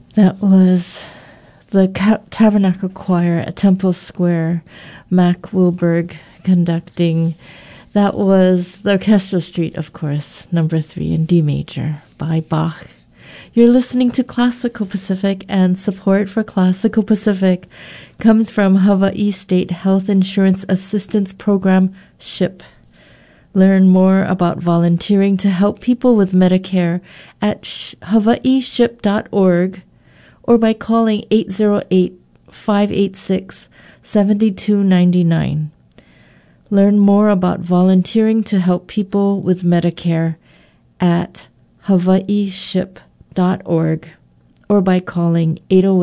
That was the Tabernacle Choir at Temple Square, Mac Wilberg conducting. That was the Orchestral Suite, of course, number 3 in D major by Bach. You're listening to Classical Pacific, and support for Classical Pacific comes from Hawaii State Health Insurance Assistance Program, SHIP. Learn more about volunteering to help people with Medicare at hawaiiship.org or by calling 808-586-7299. Learn more about volunteering to help people with Medicare at hawaiiship.org or by calling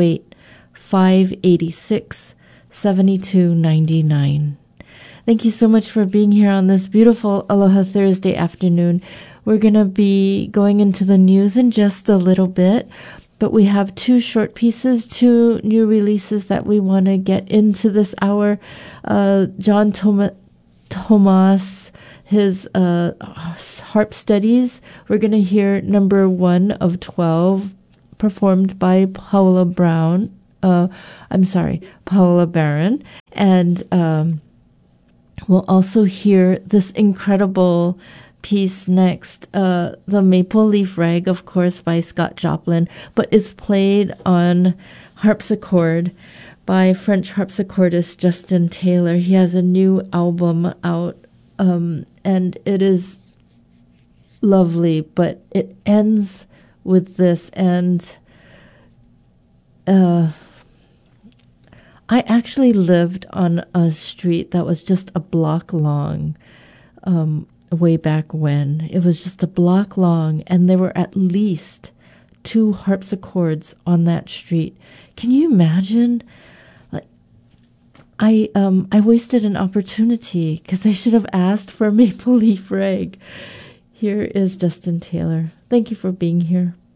808-586-7299. Thank you so much for being here on this beautiful Aloha Thursday afternoon. We're going to be going into the news in just a little bit, but we have 2 short pieces, 2 new releases that we want to get into this hour. John Thomas, his harp studies. We're going to hear number 1 of 12 performed by Paula Barron. And we'll also hear this incredible piece next, the Maple Leaf Rag, of course, by Scott Joplin, but it's played on harpsichord by French harpsichordist Justin Taylor. He has a new album out, and it is lovely, but it ends with this, and I actually lived on a street that was just a block long, way back when. It was just a block long, and there were at least 2 harpsichords on that street. Can you imagine? I wasted an opportunity because I should have asked for a Maple Leaf Rag. Here is Justin Taylor. Thank you for being here.